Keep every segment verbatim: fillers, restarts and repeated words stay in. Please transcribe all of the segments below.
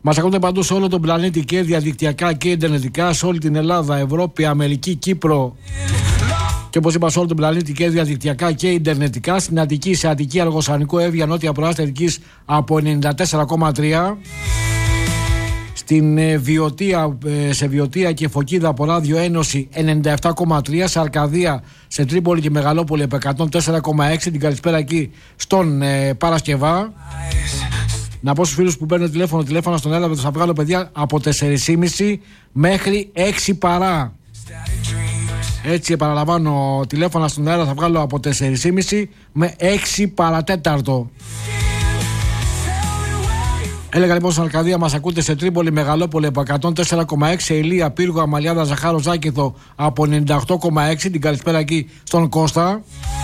Μας ακούτε παντού σε όλο τον πλανήτη και διαδικτυακά και ιντερνετικά, σε όλη την Ελλάδα, Ευρώπη, Αμερική, Κύπρο και όπως είπα σε όλο τον πλανήτη και διαδικτυακά και ιντερνετικά. Στην Αττική, σε Αττική, Αργοσανικό, Εύβοια, Νότια Προάστια Αττικής από ενενήντα τέσσερα κόμμα τρία. Στην ε, Βιωτία, ε, σε Βιωτία και Φωκίδα από Ράδιο Ένωση ενενήντα επτά κόμμα τρία. Σε Αρκαδία, σε Τρίπολη και Μεγαλόπολη από εκατόν τέσσερα κόμμα έξι. Την καλησπέρα εκεί στον ε, Παρασκευά. Να πω στους φίλους που παίρνουν τηλέφωνο, τηλέφωνο στον Έλαβε, θα βγάλω παιδιά από τέσσερα και μισή μέχρι έξι παρά. Έτσι επαναλαμβάνω, τηλέφωνα στον αέρα θα βγάλω από τέσσερα και μισή με έξι παρατέταρτο. Έλεγα λοιπόν στην Αρκαδία μας ακούτε, σε Τρίπολη, Μεγαλόπολη από εκατόν τέσσερα κόμμα έξι, σε Ηλία, Πύργο, Αμαλιάδα, Ζαχάρο, Ζάκηθο από ενενήντα οκτώ κόμμα έξι. Την καλησπέρα εκεί στον Κώστα.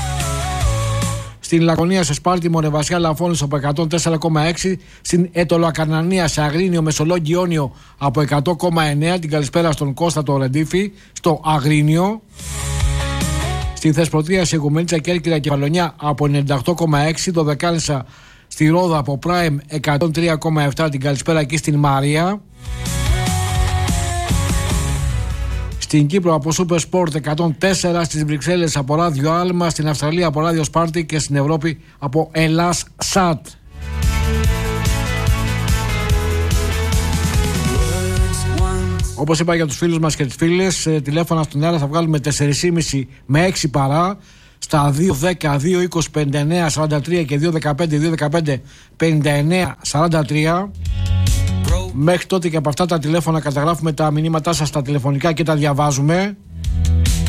Στην Λακωνία, σε Σπάρτη, Μονεβασιά, Λαφώνης από εκατόν τέσσερα κόμμα έξι. Στην Ετωλοακανανία, σε Αγρίνιο, Μεσολόγγι, Ιόνιο από εκατό κόμμα εννέα. Την καλησπέρα στον Κώστα το Ρεντίφη, στο Αγρίνιο. Στην Θεσπρωτεία, σε Γουμενίτσα, Κέρκυρα και Βαλονιά από ενενήντα οκτώ κόμμα έξι. Το Δεκάλισσα στη Ρόδα από Prime εκατόν τρία κόμμα επτά. Την καλησπέρα εκεί στην Μαρία. Στην Κύπρο από Super Sport εκατόν τέσσερα, στις Βρυξέλλες από Ράδιο Άλμα, στην Αυστραλία από Ράδιο Σπάρτη και στην Ευρώπη από Ελλάς Σατ. Όπως είπα για τους φίλους μας και τις φίλες, τηλέφωνα στον αέρα θα βγάλουμε τέσσερα και μισή με έξι παρά στα δύο δέκα, δύο είκοσι, πενήντα εννέα, σαράντα τρία και δύο δεκαπέντε, δύο δεκαπέντε, πενήντα εννέα, σαράντα τρία. Μέχρι τότε και από αυτά τα τηλέφωνα καταγράφουμε τα μηνύματά σας στα τηλεφωνικά και τα διαβάζουμε.